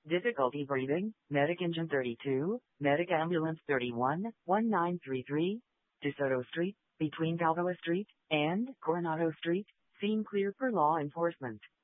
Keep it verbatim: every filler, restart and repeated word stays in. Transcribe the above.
Difficulty breathing, Medic Engine thirty-two, Medic Ambulance thirty-one, one nine three three, DeSoto Street, between Balboa Street and Coronado Street, scene clear for law enforcement.